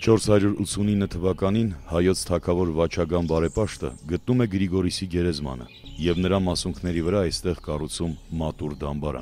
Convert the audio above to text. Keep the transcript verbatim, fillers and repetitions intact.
չորս հարյուր ութսունինը թվականին հայոց թագավոր Վաչագան բարեպաշտը գտնում է Գրիգորիսի գերեզմանը և նրա մասունքների վրա այստեղ կառուցում մատուռ դամբարան։